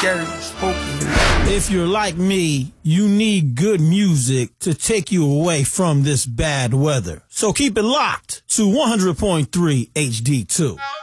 scary, spooky. If you're like me, you need good music to take you away from this bad weather. So keep it locked to 100.3 HD2.